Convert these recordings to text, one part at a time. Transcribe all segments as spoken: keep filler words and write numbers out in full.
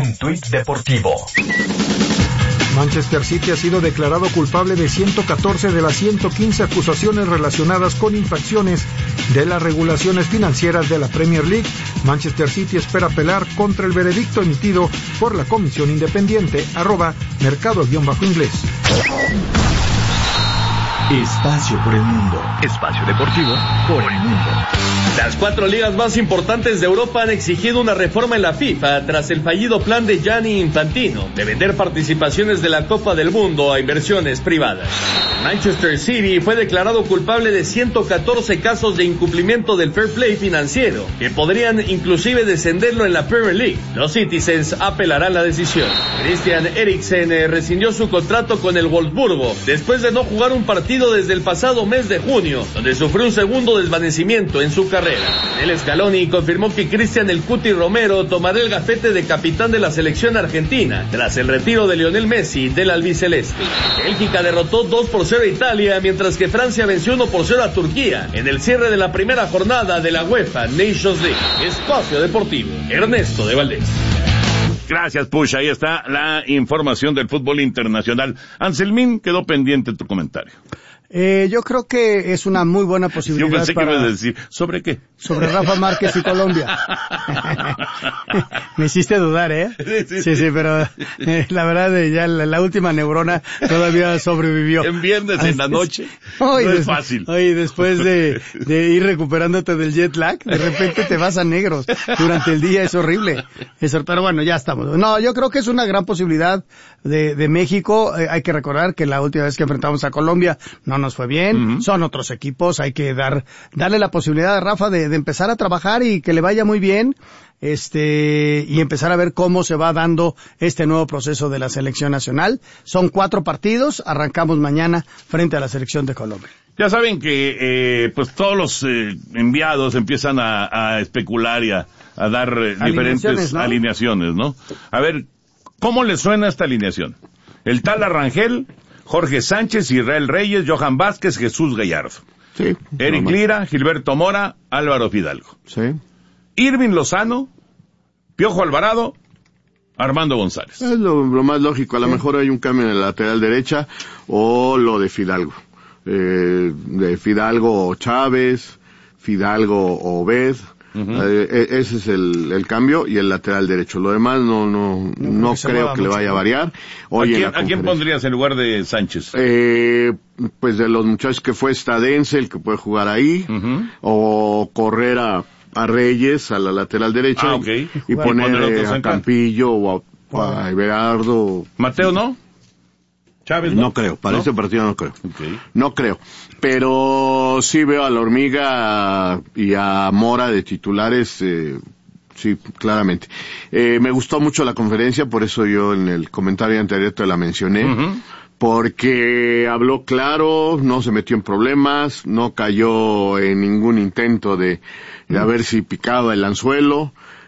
Un tuit deportivo. Manchester City ha sido declarado culpable de ciento catorce de las ciento quince acusaciones relacionadas con infracciones de las regulaciones financieras de la Premier League. Manchester City espera apelar contra el veredicto emitido por la comisión independiente, arroba mercado-inglés. Espacio por el mundo. Espacio deportivo por el mundo. Las cuatro ligas más importantes de Europa han exigido una reforma en la FIFA tras el fallido plan de Gianni Infantino de vender participaciones de la Copa del Mundo a inversiones privadas. Manchester City fue declarado culpable de ciento catorce casos de incumplimiento del fair play financiero, que podrían inclusive descenderlo en la Premier League. Los Citizens apelarán la decisión. Christian Eriksen rescindió su contrato con el Wolfsburgo después de no jugar un partido desde el pasado mes de junio, donde sufrió un segundo desvanecimiento en su carrera. El Scaloni confirmó que Cristian El Cuti Romero tomará el gafete de capitán de la selección argentina tras el retiro de Lionel Messi del albiceleste. Bélgica derrotó dos por cero a Italia, mientras que Francia venció uno por cero a Turquía en el cierre de la primera jornada de la UEFA Nations League. Espacio Deportivo, Ernesto de Valdés. Gracias, Push. Ahí está la información del fútbol internacional. Anselmín, quedó pendiente tu comentario. Eh, yo creo que es una muy buena posibilidad. Yo pensé para... que ibas a decir, ¿sobre qué? Sobre Rafa Márquez y Colombia. Me hiciste dudar, ¿eh? Sí, sí, sí, sí pero eh, la verdad, eh, ya la, la última neurona todavía sobrevivió. En viernes en la noche, hoy no des- es fácil. Oye, después de, de ir recuperándote del jet lag, de repente te vas a negros durante el día, es horrible. Es, pero bueno, ya estamos. No, yo creo que es una gran posibilidad de, de México. Eh, hay que recordar que la última vez que enfrentamos a Colombia no nos fue bien. Uh-huh. Son otros equipos, hay que dar darle la posibilidad a Rafa de, de empezar a trabajar y que le vaya muy bien, este y empezar a ver cómo se va dando este nuevo proceso de la selección nacional. Son cuatro partidos, arrancamos mañana frente a la selección de Colombia. Ya saben que eh, pues todos los eh, enviados empiezan a, a especular y a, a dar eh, diferentes ¿no? alineaciones, ¿no? A ver, ¿cómo les suena esta alineación? El Tala Rangel, Jorge Sánchez, Israel Reyes, Johan Vázquez, Jesús Gallardo. Sí. Eric normal. Lira, Gilberto Mora, Álvaro Fidalgo. Sí. Irving Lozano, Piojo Alvarado, Armando González. Es lo, lo más lógico. A lo sí. mejor hay un cambio en la lateral derecha o lo de Fidalgo. Eh, de Fidalgo o Chávez, Fidalgo o Obed. Uh-huh. Eh, ese es el, el cambio y el lateral derecho. Lo demás no no no, no que creo que le vaya a variar. Hoy ¿A, quién, ¿A quién pondrías en lugar de Sánchez? Eh, pues de los muchachos que fue está Denzel, que puede jugar ahí, uh-huh. o correr a, a Reyes a la lateral derecha ah, okay. y, y poner eh, a Campillo o a, wow. a Everardo. Mateo, ¿no? Chávez, ¿no? No creo, para ¿No? este partido no creo. Okay. No creo. Pero sí veo a la Hormiga y a Mora de titulares, eh, sí, claramente. Eh, me gustó mucho la conferencia, por eso yo en el comentario anterior te la mencioné. Uh-huh. Porque habló claro, no se metió en problemas, no cayó en ningún intento de, de uh-huh. ver si picaba el anzuelo.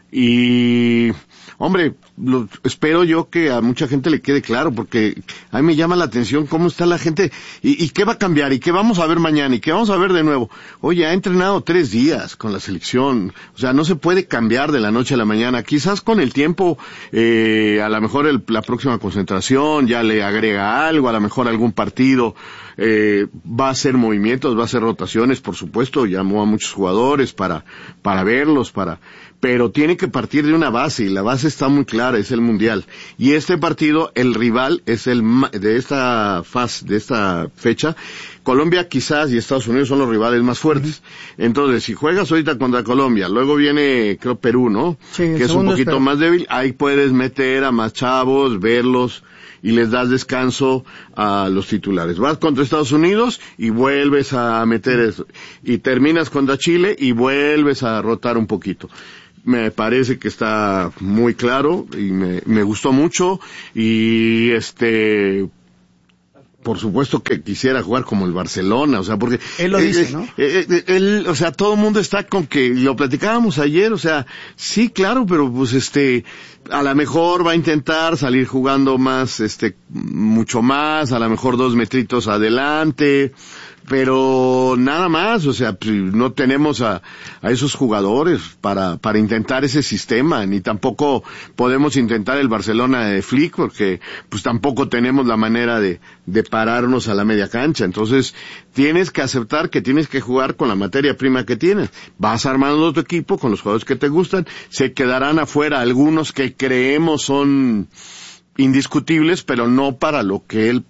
Y, hombre, lo, espero yo que a mucha gente le quede claro, porque a mí me llama la atención cómo está la gente, y, y qué va a cambiar, y qué vamos a ver mañana, y qué vamos a ver de nuevo. Oye, ha entrenado tres días con la selección, o sea, no se puede cambiar de la noche a la mañana. Quizás con el tiempo, eh, a lo mejor el, la próxima concentración ya le agrega algo, a lo mejor algún partido, eh, va a hacer movimientos, va a hacer rotaciones, por supuesto, llamó a muchos jugadores para, para verlos, para, pero tiene que partir de una base, y la base está muy clara, es el Mundial. Y este partido, el rival es el de esta fase, de esta fecha. Colombia quizás y Estados Unidos son los rivales más fuertes. Entonces, si juegas ahorita contra Colombia, luego viene, creo, Perú, ¿no? Sí, que es un poquito más débil, ahí puedes meter a más chavos, verlos, y les das descanso a los titulares. Vas contra Estados Unidos y vuelves a meter eso. Y terminas contra Chile y vuelves a rotar un poquito. Me parece que está muy claro y me, me gustó mucho, y este, por supuesto que quisiera jugar como el Barcelona, o sea, porque él lo dice, ¿no? Eh, eh, él, o sea, todo el mundo está con que lo platicábamos ayer, o sea, sí, claro, pero pues este, a lo mejor va a intentar salir jugando más, este, mucho más, a lo mejor dos metritos adelante, pero nada más, o sea, no tenemos a, a esos jugadores para, para intentar ese sistema, ni tampoco podemos intentar el Barcelona de Flick, porque pues tampoco tenemos la manera de, de pararnos a la media cancha. Entonces, tienes que aceptar que tienes que jugar con la materia prima que tienes. Vas armando tu equipo con los jugadores que te gustan, se quedarán afuera algunos que creemos son indiscutibles, pero no para lo que él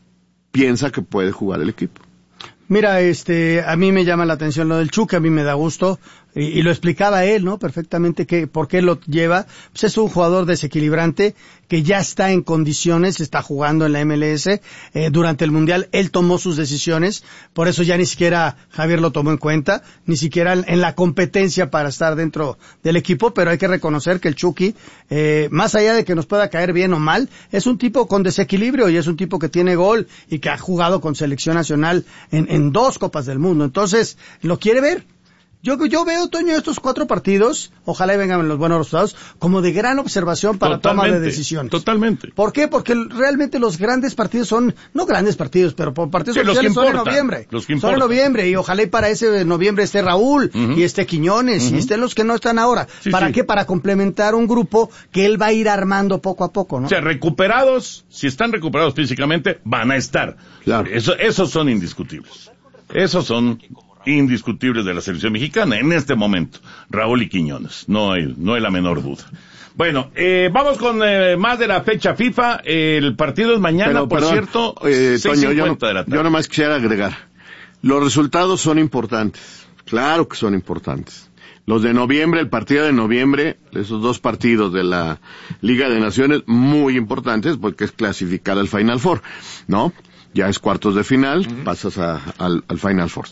piensa que puede jugar el equipo. Mira, este, a mí me llama la atención lo del Chucky, a mí me da gusto, y, y lo explicaba él, ¿no? Perfectamente que, por qué lo lleva. Pues es un jugador desequilibrante que ya está en condiciones, está jugando en la M L S, eh, durante el Mundial, él tomó sus decisiones, por eso ya ni siquiera Javier lo tomó en cuenta, ni siquiera en la competencia para estar dentro del equipo, pero hay que reconocer que el Chucky, eh, más allá de que nos pueda caer bien o mal, es un tipo con desequilibrio y es un tipo que tiene gol y que ha jugado con selección nacional en, en dos Copas del Mundo, entonces, lo quiere ver. Yo, yo veo, Toño, estos cuatro partidos, ojalá y vengan los buenos resultados, como de gran observación para toma de decisiones. Totalmente. ¿Por qué? Porque realmente los grandes partidos son, no grandes partidos, pero por partidos sí, oficiales son en importan, noviembre. Los que son en noviembre, y ojalá y para ese noviembre esté Raúl, uh-huh. y esté Quiñones, uh-huh. y estén los que no están ahora. Sí, ¿Para sí. qué? Para complementar un grupo que él va a ir armando poco a poco, ¿no? O sea, recuperados, si están recuperados físicamente, van a estar. Claro. Eso, esos son indiscutibles. Esos son indiscutibles de la selección mexicana en este momento, Raúl y Quiñones, no hay, no hay la menor duda. Bueno, eh, vamos con eh, más de la fecha FIFA, el partido es mañana, Pero, por perdón, cierto, eh, Toño, yo, no, de la tarde. Yo nomás quisiera agregar, los resultados son importantes, claro que son importantes. Los de noviembre, el partido de noviembre, esos dos partidos de la Liga de Naciones, muy importantes, porque es clasificar al Final Four, ¿no? Ya es cuartos de final, uh-huh. pasas a, al, al Final Four.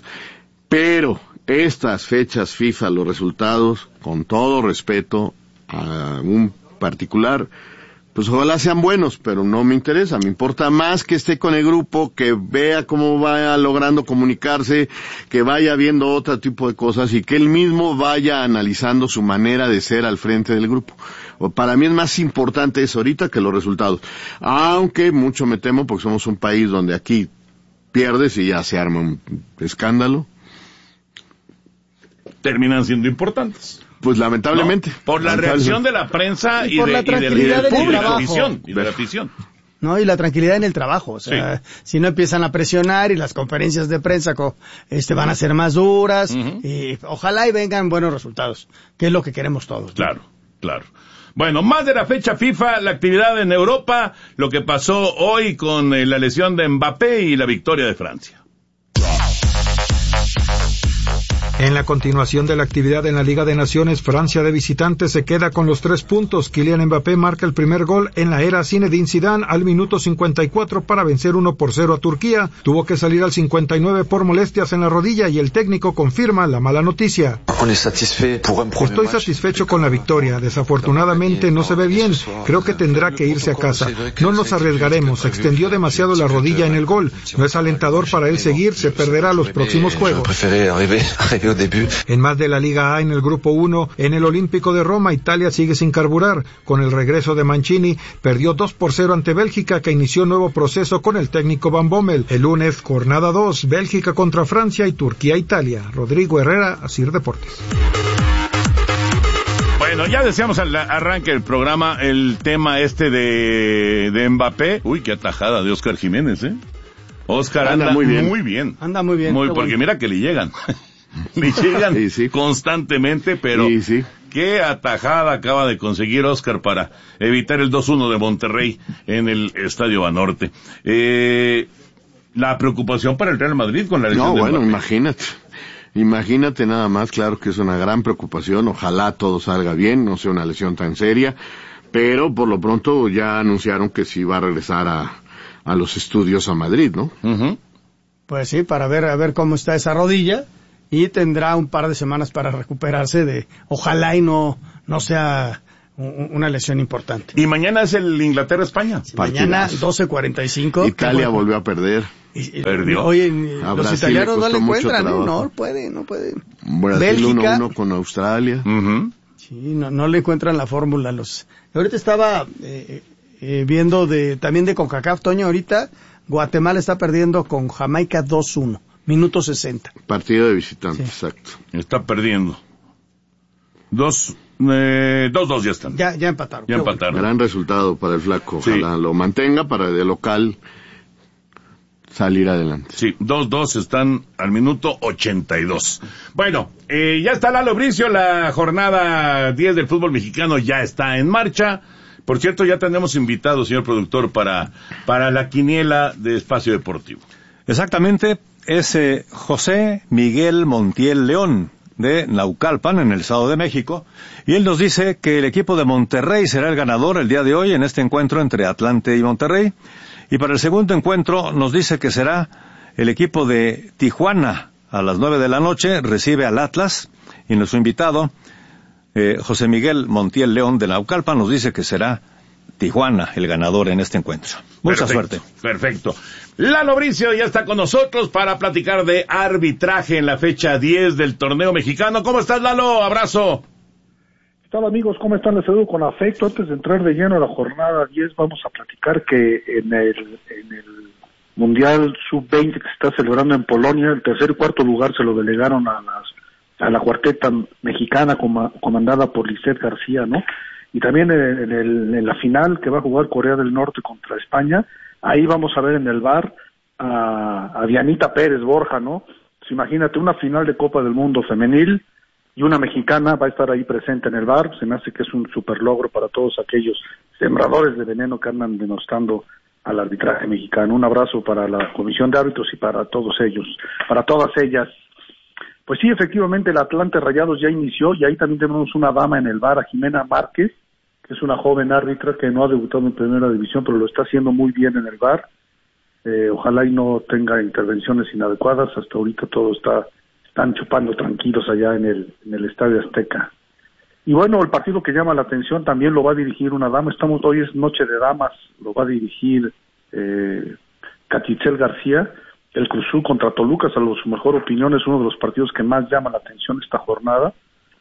Pero estas fechas FIFA, los resultados, con todo respeto a un particular, pues ojalá sean buenos, pero no me interesa. Me importa más que esté con el grupo, que vea cómo vaya logrando comunicarse, que vaya viendo otro tipo de cosas y que él mismo vaya analizando su manera de ser al frente del grupo. Para mí es más importante eso ahorita que los resultados. Aunque mucho me temo porque somos un país donde aquí pierdes y ya se arma un escándalo. Terminan siendo importantes. Pues lamentablemente. No, por la reacción de la prensa y, y, de, la y, de, y del público, y, afición, y de la afición. No, y la tranquilidad en el trabajo, o sea, sí. si no empiezan a presionar y las conferencias de prensa co, este van a ser más duras, uh-huh. y ojalá y vengan buenos resultados, que es lo que queremos todos. Claro, ¿no? Claro. Bueno, más de la fecha FIFA, la actividad en Europa, lo que pasó hoy con eh, la lesión de Mbappé y la victoria de Francia. En la continuación de la actividad en la Liga de Naciones, Francia de visitante se queda con los tres puntos. Kylian Mbappé marca el primer gol en la era Zinedine Zidane al minuto cincuenta y cuatro para vencer uno por cero a Turquía. Tuvo que salir al cincuenta y nueve por molestias en la rodilla y el técnico confirma la mala noticia. Estoy satisfecho con la victoria. Desafortunadamente no se ve bien. Creo que tendrá que irse a casa. No nos arriesgaremos. Extendió demasiado la rodilla en el gol. No es alentador para él seguir. Se perderá los próximos juegos. En más de la Liga A en el Grupo uno, en el Olímpico de Roma, Italia sigue sin carburar. Con el regreso de Mancini, perdió dos por cero ante Bélgica, que inició nuevo proceso con el técnico Van Bommel. El lunes, jornada dos, Bélgica contra Francia y Turquía-Italia. Rodrigo Herrera, Asir Deportes. Bueno, ya decíamos al arranque del programa el tema este de, de Mbappé. Uy, qué atajada de Oscar Jiménez, ¿eh? Oscar anda, anda muy bien. Muy bien. Anda muy bien. Muy, porque bueno. Mira que le llegan. Le llegan sí, sí. constantemente, pero sí, sí. qué atajada acaba de conseguir Oscar para evitar el dos uno de Monterrey en el Estadio Banorte. Eh, la preocupación para el Real Madrid con la lesión No, de bueno, Mbappé. imagínate. Imagínate nada más, claro que es una gran preocupación. Ojalá todo salga bien, no sea una lesión tan seria. Pero por lo pronto ya anunciaron que sí va a regresar a, a los estudios a Madrid, ¿no? Uh-huh. Pues sí, para ver, a ver cómo está esa rodilla. Y tendrá un par de semanas para recuperarse de, ojalá y no, no sea una lesión importante. Y mañana es el Inglaterra-España. Sí, mañana doce cuarenta y cinco. Italia bueno. volvió a perder. Y, y, Perdió. Oye, a los Brasil italianos no le encuentran, ¿eh? No puede, no puede. Brasil uno uno con Australia. Uh-huh. Sí, no, no le encuentran la fórmula. Los. Ahorita estaba eh, eh, viendo de también de CONCACAF, Toño, ahorita Guatemala está perdiendo con Jamaica dos uno. minuto sesenta. Partido de visitante, sí. Exacto. Está perdiendo. Dos, eh, dos, dos ya están. Ya, ya empataron. Ya empataron. Gran resultado para el Flaco. Ojalá sí. lo mantenga para de local salir adelante. Sí, dos dos están al minuto ochenta y dos. Bueno, eh, ya está Lalo Bricio, la jornada diez del fútbol mexicano ya está en marcha. Por cierto, ya tenemos invitado, señor productor, para, para la quiniela de Espacio Deportivo. Exactamente, es eh, José Miguel Montiel León, de Naucalpan, en el Estado de México, y él nos dice que el equipo de Monterrey será el ganador el día de hoy en este encuentro entre Atlante y Monterrey, y para el segundo encuentro nos dice que será el equipo de Tijuana a las nueve de la noche, recibe al Atlas, y nuestro invitado, eh, José Miguel Montiel León de Naucalpan, nos dice que será Tijuana el ganador en este encuentro. Mucha Perfecto, suerte. Perfecto. Lalo Bricio ya está con nosotros para platicar de arbitraje en la fecha diez del torneo mexicano. ¿Cómo estás, Lalo? Abrazo. ¿Qué tal, amigos? ¿Cómo están? Les saludo con afecto. Antes de entrar de lleno a la jornada diez, vamos a platicar que en el, en el Mundial sub veinte que se está celebrando en Polonia, el tercer y cuarto lugar se lo delegaron a, las, a la cuarteta mexicana comandada por Lisset García, ¿no? Y también en, el, en la final que va a jugar Corea del Norte contra España, ahí vamos a ver en el V A R a, a Dianita Pérez Borja, ¿no? Pues imagínate, una final de Copa del Mundo femenil y una mexicana va a estar ahí presente en el V A R. Se me hace que es un super logro para todos aquellos sembradores de veneno que andan denostando al arbitraje mexicano. Un abrazo para la Comisión de Árbitros y para todos ellos, para todas ellas. Pues sí, efectivamente, el Atlante Rayados ya inició y ahí también tenemos una dama en el V A R, a Jimena Márquez, que es una joven árbitra que no ha debutado en Primera División, pero lo está haciendo muy bien en el V A R. Eh, ojalá y no tenga intervenciones inadecuadas. Hasta ahorita todo está, están chupando tranquilos allá en el, en el Estadio Azteca. Y bueno, el partido que llama la atención también lo va a dirigir una dama. Estamos, hoy es Noche de Damas, lo va a dirigir eh, Catitzel García. El Cruz Azul contra Toluca, salvo su mejor opinión, es uno de los partidos que más llama la atención esta jornada,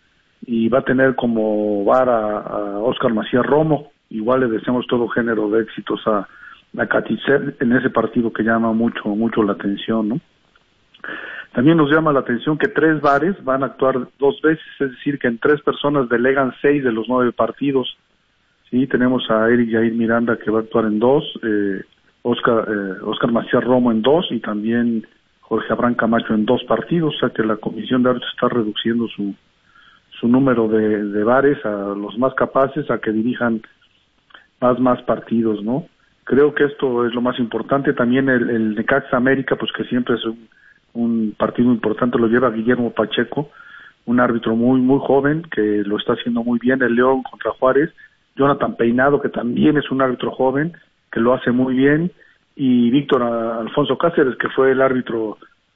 y va a tener como V A R a, a Óscar Macías Romo. Igual le deseamos todo género de éxitos a, a Catitzel en ese partido que llama mucho mucho la atención, ¿no? También nos llama la atención que tres V A Res van a actuar dos veces, es decir, que en tres personas delegan seis de los nueve partidos. Sí, tenemos a Eric Jair Miranda que va a actuar en dos, eh, Oscar, eh, Oscar Macías Romo en dos y también Jorge Abraham Camacho en dos partidos, o sea que la Comisión de Árbitros está reduciendo su su número de, de V A Res a los más capaces a que dirijan más más partidos, ¿no? Creo que esto es lo más importante. También el, el Necaxa América, pues que siempre es un, un partido importante, lo lleva Guillermo Pacheco, un árbitro muy muy joven que lo está haciendo muy bien. El León contra Juárez, Jonathan Peinado, que también es un árbitro joven, que lo hace muy bien, y Víctor Alfonso Cáceres, que fue el árbitro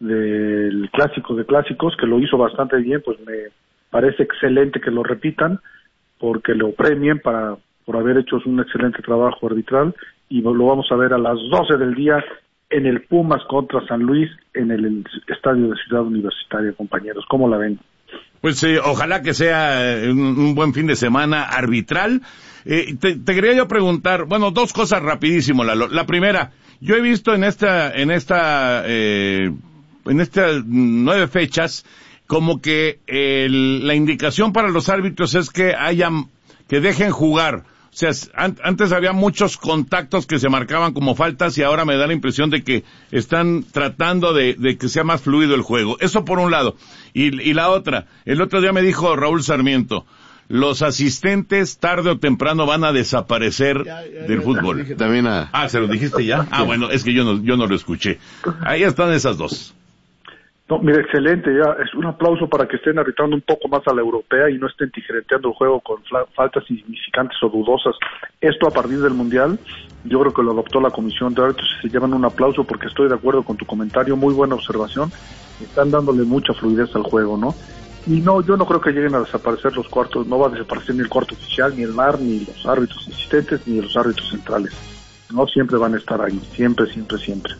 del Clásico de Clásicos, que lo hizo bastante bien. Pues me parece excelente que lo repitan, porque lo premien para por haber hecho un excelente trabajo arbitral, y lo vamos a ver a las doce del día en el Pumas contra San Luis, en el Estadio de Ciudad Universitaria, compañeros. ¿Cómo la ven? Pues eh, ojalá que sea un, un buen fin de semana arbitral. Eh, te, te quería yo preguntar, bueno, dos cosas rapidísimo, Lalo. La primera, yo he visto en esta, en esta, eh, en estas nueve fechas, como que el, la indicación para los árbitros es que hayan, que dejen jugar. O sea, an, antes había muchos contactos que se marcaban como faltas y ahora me da la impresión de que están tratando de, de que sea más fluido el juego. Eso por un lado. Y, y la otra, el otro día me dijo Raúl Sarmiento, los asistentes tarde o temprano van a desaparecer ya, ya, del ya, fútbol. También a... Ah, ¿se lo dijiste ya? Ah, bueno, es que yo no, yo no lo escuché. Ahí están esas dos. No, mira, excelente, ya es un aplauso para que estén arbitrando un poco más a la europea y no estén tijereteando el juego con faltas insignificantes o dudosas. Esto a partir del Mundial, yo creo que lo adoptó la Comisión de Árbitros y se llevan un aplauso, porque estoy de acuerdo con tu comentario, muy buena observación. Están dándole mucha fluidez al juego, ¿no? Y no, yo no creo que lleguen a desaparecer los cuartos, no va a desaparecer ni el cuarto oficial, ni el M A R, ni los árbitros asistentes, ni los árbitros centrales. No, siempre van a estar ahí, siempre, siempre, siempre.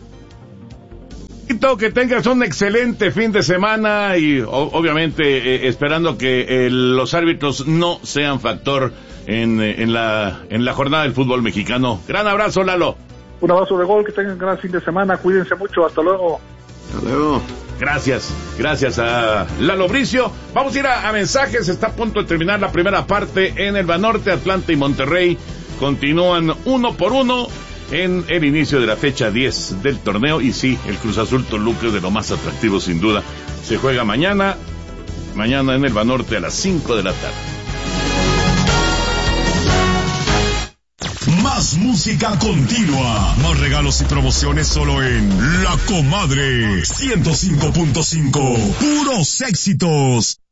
Que tengas un excelente fin de semana y o, obviamente eh, esperando que eh, los árbitros no sean factor en, en, la, en la jornada del fútbol mexicano. Gran abrazo, Lalo. Un abrazo de gol, que tengan un gran fin de semana, cuídense mucho, hasta luego. Hasta luego. Gracias, gracias a Lalo Bricio. Vamos a ir a, a mensajes, está a punto de terminar la primera parte en el Banorte. Atlanta y Monterrey continúan uno por uno en el inicio de la fecha diez del torneo. Y sí, el Cruz Azul Toluca es de lo más atractivo sin duda. Se juega mañana, mañana en el Banorte a las cinco de la tarde. Más música continua, más regalos y promociones solo en La Comadre ciento cinco punto cinco, puros éxitos.